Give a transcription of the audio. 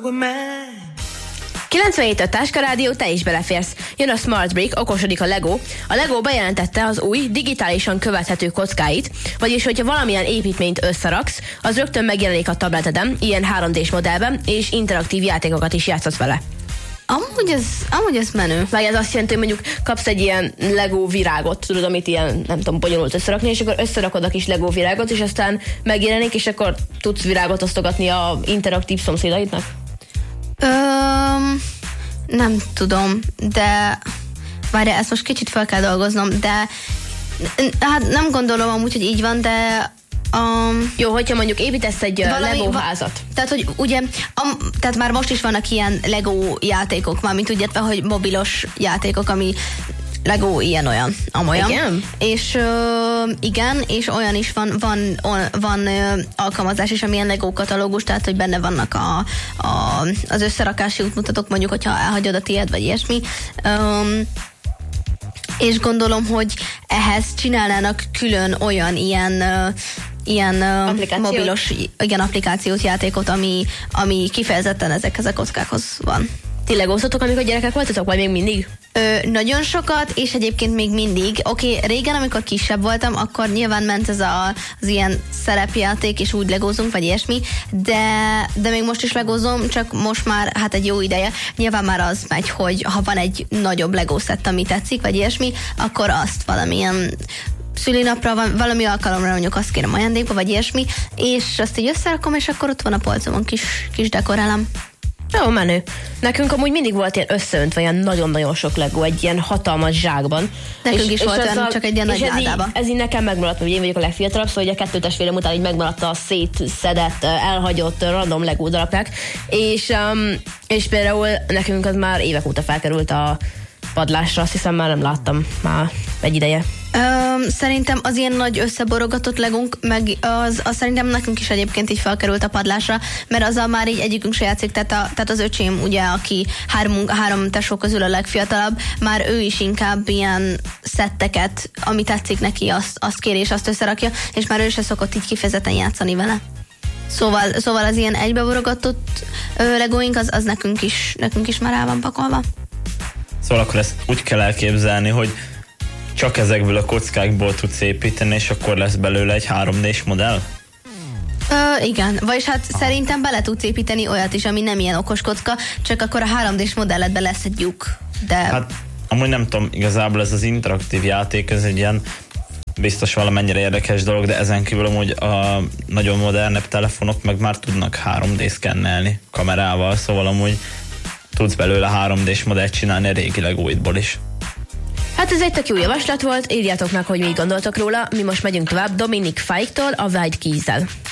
97 a Táska Rádió, te is beleférsz. Jön a Smart Brick, okosodik a Lego. A Lego bejelentette az új, digitálisan követhető kockáit, vagyis hogyha valamilyen építményt összeraksz, az rögtön megjelenik a tableteden, ilyen 3D-s modellben, és interaktív játékokat is játszhatsz vele. Amúgy ez menő. Vagy ez azt jelenti, hogy mondjuk kapsz egy ilyen Lego virágot, tudod, amit ilyen, nem tudom, bonyolult összerakni, és akkor összerakod a kis Lego virágot, és aztán megjelenik, és akkor tudsz virágot osztogatni a interaktív szomszédaidnak? Nem tudom, de várjál, ezt most kicsit fel kell dolgoznom, de hát nem gondolom amúgy, hogy így van, de jó, hogyha mondjuk építesz egy Lego házat. Tehát, hogy ugye, tehát már most is vannak ilyen Lego játékok, mármint úgy értve, hogy mobilos játékok, ami Lego ilyen-olyan, amolyan. Igen? És igen, és olyan is van alkalmazás is, amilyen Lego katalógus, tehát, hogy benne vannak az összerakási útmutatók, mondjuk, hogyha elhagyod a tiéd, vagy ilyesmi. És gondolom, hogy ehhez csinálnának külön olyan ilyen mobilos applikációt, játékot, ami kifejezetten ezekhez a kockákhoz van. Ti legóztatok, amikor gyerekek voltatok, vagy még mindig? Nagyon sokat, és egyébként még mindig. Oké, régen, amikor kisebb voltam, akkor nyilván ment ez az ilyen szerepjáték, és úgy legózunk, vagy ilyesmi, de még most is legózom, csak most már hát egy jó ideje. Nyilván már az megy, hogy ha van egy nagyobb legószett, ami tetszik, vagy ilyesmi, akkor azt valamilyen szülinapra, valami alkalomra mondjuk azt kérem ajándékba, vagy ilyesmi, és azt így összerakom, és akkor ott van a polcomon kis dekorálom. Jó, menő. Nekünk amúgy mindig volt ilyen összeöntve, ilyen nagyon-nagyon sok Lego, egy ilyen hatalmas zsákban. Nekünk is volt olyan, csak egy ilyen nagy ládában. Ez így nekem megmaradt, hogy én vagyok a legfiatalabb, szóval hogy a 2 testvérem után így megmaradt a szétszedett, elhagyott random Lego darabkák, és például nekünk az már évek óta felkerült a padlásra, azt hiszem már nem láttam már egy ideje. Szerintem az ilyen nagy összeborogatott legunk, meg az szerintem nekünk is egyébként így felkerült a padlásra, mert azzal már így egyikünk se játszik, tehát az öcsém, ugye, aki három tesó közül a legfiatalabb, már ő is inkább ilyen szetteket, ami tetszik neki, azt kéri és azt összerakja, és már ő se szokott így kifejezetten játszani vele. Szóval az ilyen egybeborogatott legóink, az nekünk is már el van pakolva. Szóval akkor ezt úgy kell elképzelni, hogy csak ezekből a kockákból tudsz építeni, és akkor lesz belőle egy 3D-s modell? Igen, vagyis hát szerintem bele tudsz építeni olyat is, ami nem ilyen okos kocka, csak akkor a 3D-s modelledben lesz egy lyuk. De... Hát amúgy nem tudom, igazából ez az interaktív játék, ez egy ilyen biztos valamennyire érdekes dolog, de ezen kívül amúgy a nagyon modernebb telefonok meg már tudnak 3D szkennelni kamerával, szóval amúgy tudsz belőle 3D-s modellt csinálni a régi Legóidból is. Hát ez egy tök jó javaslat volt, írjátok meg, hogy mit gondoltok róla, mi most megyünk tovább Dominic Fike-tól a White Keys-el.